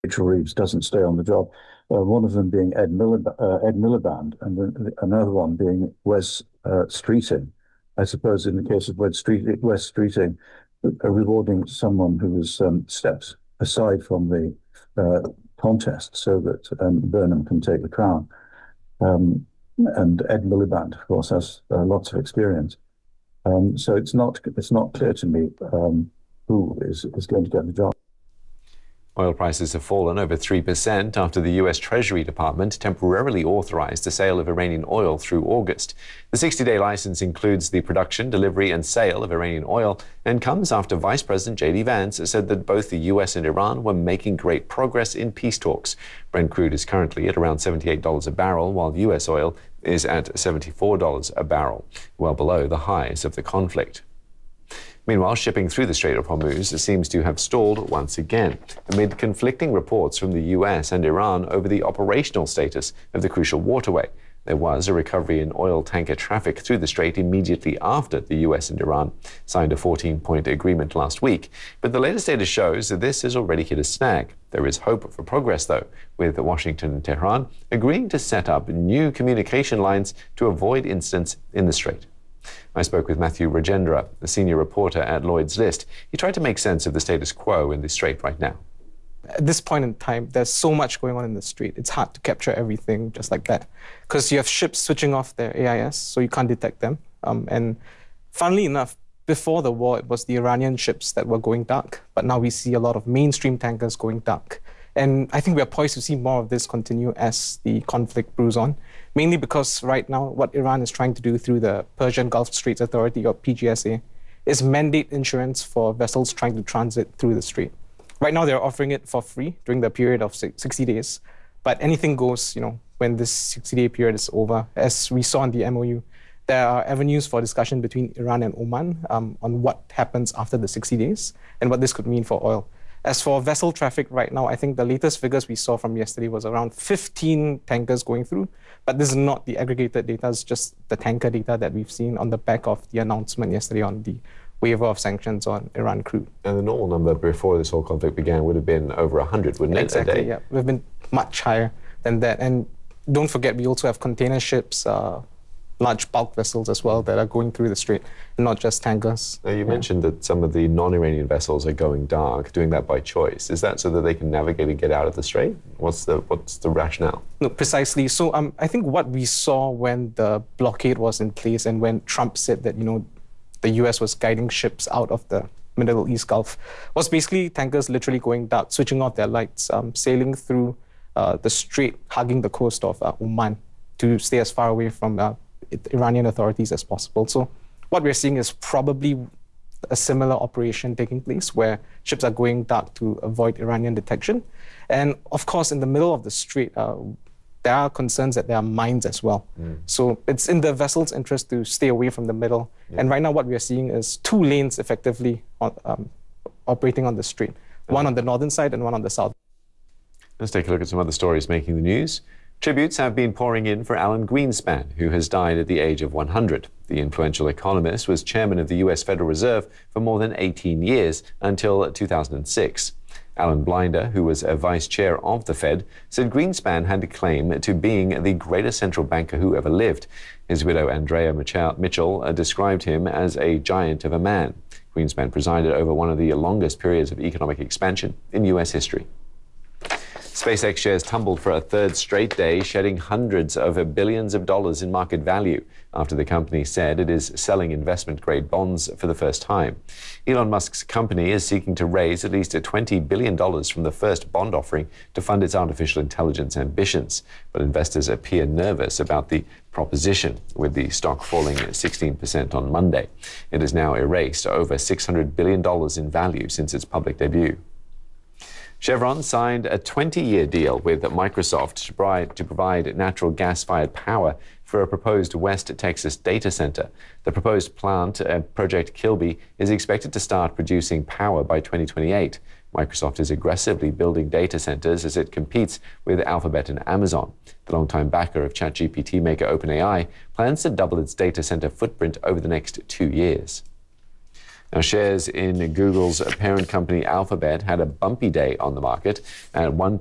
Rachel Reeves doesn't stay on the job. One of them being Ed Miliband, and another one being Wes Streeting. I suppose in the case of Wes Streeting, rewarding someone who was steps aside from the contest so that Burnham can take the crown. And Ed Miliband, of course, has lots of experience. So it's not clear to me who is going to get the job. Oil prices have fallen over 3% after the U.S. Treasury Department temporarily authorized the sale of Iranian oil through August. The 60-day license includes the production, delivery and sale of Iranian oil and comes after Vice President J.D. Vance said that both the U.S. and Iran were making great progress in peace talks. Brent crude is currently at around $78 a barrel, while U.S. oil is at $74 a barrel, well below the highs of the conflict. Meanwhile, shipping through the Strait of Hormuz seems to have stalled once again, amid conflicting reports from the US and Iran over the operational status of the crucial waterway. There was a recovery in oil tanker traffic through the strait immediately after the US and Iran signed a 14-point agreement last week. But the latest data shows that this has already hit a snag. There is hope for progress, though, with Washington and Tehran agreeing to set up new communication lines to avoid incidents in the strait. I spoke with Matthew Rajendra, the senior reporter at Lloyd's List. He tried to make sense of the status quo in the strait right now. At this point in time, there's so much going on in the strait. It's hard to capture everything just like that, because you have ships switching off their AIS, so you can't detect them. And funnily enough, before the war, it was the Iranian ships that were going dark, but now we see a lot of mainstream tankers going dark. And I think we are poised to see more of this continue as the conflict brews on, mainly because right now what Iran is trying to do through the Persian Gulf Straits Authority, or PGSA, is mandate insurance for vessels trying to transit through the strait. Right now they're offering it for free during the period of 60 days, but anything goes, when this 60-day period is over. As we saw in the MOU, there are avenues for discussion between Iran and Oman on what happens after the 60 days and what this could mean for oil. As for vessel traffic right now, I think the latest figures we saw from yesterday was around 15 tankers going through, but this is not the aggregated data, it's just the tanker data that we've seen on the back of the announcement yesterday on the waiver of sanctions on Iran crude. And the normal number before this whole conflict began would have been over 100, wouldn't it, exactly, a day? Yeah. We've been much higher than that. And don't forget, we also have container ships, large bulk vessels as well that are going through the strait, and not just tankers. Now, you mentioned that some of the non-Iranian vessels are going dark, doing that by choice. Is that so that they can navigate and get out of the strait? What's the rationale? No, precisely. So I think what we saw when the blockade was in place and when Trump said that, the US was guiding ships out of the Middle East Gulf, was basically tankers literally going dark, switching off their lights, sailing through the strait, hugging the coast of Oman to stay as far away from Iranian authorities as possible. So what we're seeing is probably a similar operation taking place where ships are going dark to avoid Iranian detection. And of course, in the middle of the strait, there are concerns that there are mines as well. So it's in the vessel's interest to stay away from the middle. And right now what we are seeing is two lanes effectively operating on the strait, one on the northern side and one on the south. Let's take a look at some other stories making the news. Tributes have been pouring in for Alan Greenspan, who has died at the age of 100. The influential economist was chairman of the U.S. Federal Reserve for more than 18 years, until 2006. Alan Blinder, who was a vice chair of the Fed, said Greenspan had a claim to being the greatest central banker who ever lived. His widow, Andrea Mitchell, described him as a giant of a man. Greenspan presided over one of the longest periods of economic expansion in U.S. history. SpaceX shares tumbled for a third straight day, shedding hundreds of billions of dollars in market value after the company said it is selling investment-grade bonds for the first time. Elon Musk's company is seeking to raise at least $20 billion from the first bond offering to fund its artificial intelligence ambitions. But investors appear nervous about the proposition, with the stock falling 16% on Monday. It has now erased over $600 billion in value since its public debut. Chevron signed a 20-year deal with Microsoft to provide natural gas-fired power for a proposed West Texas data center. The proposed plant, Project Kilby, is expected to start producing power by 2028. Microsoft is aggressively building data centers as it competes with Alphabet and Amazon. The longtime backer of ChatGPT maker OpenAI plans to double its data center footprint over the next 2 years. Now, shares in Google's parent company Alphabet had a bumpy day on the market at one